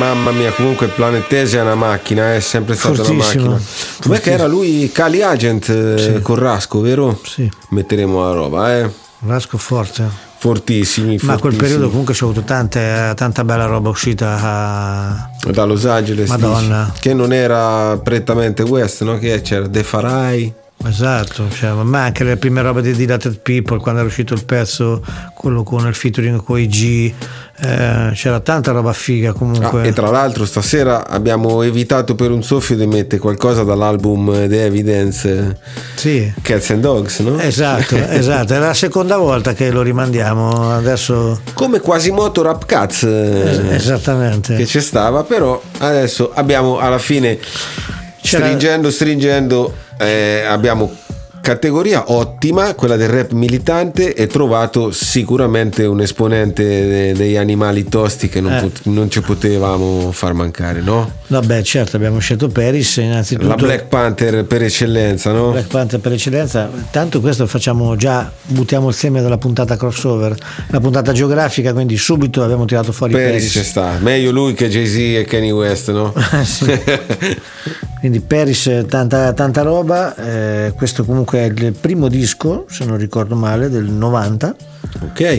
mamma mia, comunque il Planetese è una macchina, è sempre stata Fortissimo. una macchina. Com'è che era lui? Cali Agent, Sì. con Rasco, vero? Sì, Metteremo la roba, Rasco forte. Fortissimi. Ma a quel fortissimi. periodo comunque c'è avuto tanta bella roba uscita Da Los Angeles, Madonna. dici? Che non era prettamente West, no? Che c'era The Farai. esatto, cioè, ma anche le prime robe di Dilated People, quando era uscito il pezzo, quello con il featuring con i G, c'era tanta roba figa comunque. E tra l'altro stasera abbiamo evitato per un soffio di mettere qualcosa dall'album The Evidence, Sì, Cats and Dogs, no? esatto, è la seconda volta che lo rimandiamo adesso. Come Quasimoto Rap Cats, Esattamente. che ci stava, però adesso abbiamo alla fine stringendo abbiamo categoria ottima, quella del rap militante, e trovato sicuramente un esponente degli animali tosti che non ci potevamo far mancare, no? Vabbè, certo, abbiamo scelto Paris innanzitutto. La Black Panther per eccellenza, no? Black Panther per eccellenza. Tanto questo buttiamo il seme della puntata crossover, la puntata geografica, quindi subito abbiamo tirato fuori Paris. C'è sta, meglio lui che Jay-Z e Kanye West, no? Sì. Quindi Paris, tanta roba. Questo comunque è il primo disco, se non ricordo male, del 90. Ok.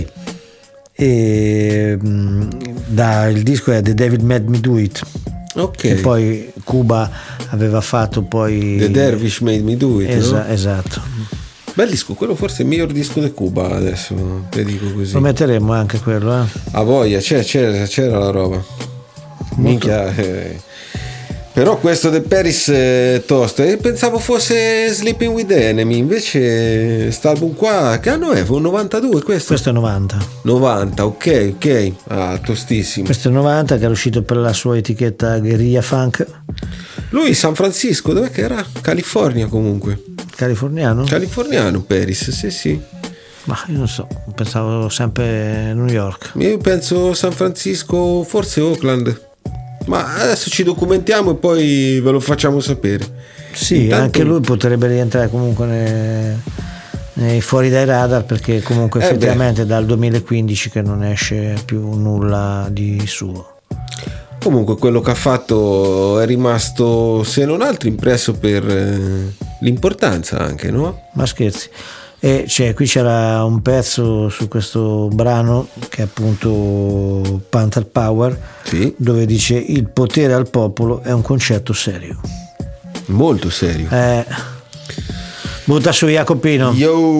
E il disco è The David Made Me Do It. Ok. E poi Cuba aveva fatto poi The Dervish Made Me Do It, no? Esatto. Bel disco, quello forse è il miglior disco di Cuba, adesso te dico così. Lo metteremo anche quello, A voglia, c'era la roba. Minchia. Però questo del Paris è tosto. E pensavo fosse Sleeping with the Enemy, invece st'album qua, che anno è? Fu 92 questo? Questo è 90. 90, ok. Ah, tostissimo. Questo è 90, che era uscito per la sua etichetta Guerrilla Funk. Lui San Francisco, dov'è che era? California comunque. Californiano? Californiano Paris, sì. Ma io non so, pensavo sempre New York. Io penso San Francisco, forse Oakland. Ma adesso ci documentiamo e poi ve lo facciamo sapere. Sì, intanto, anche lui potrebbe rientrare comunque nei fuori dai radar, perché comunque effettivamente dal 2015 che non esce più nulla di suo. Comunque quello che ha fatto è rimasto, se non altro, impresso per l'importanza anche, no? Ma scherzi. E qui c'era un pezzo su questo brano che è appunto Panther Power, Sì. dove dice: il potere al popolo è un concetto serio. Molto serio. Butta su Jacopino. Yo!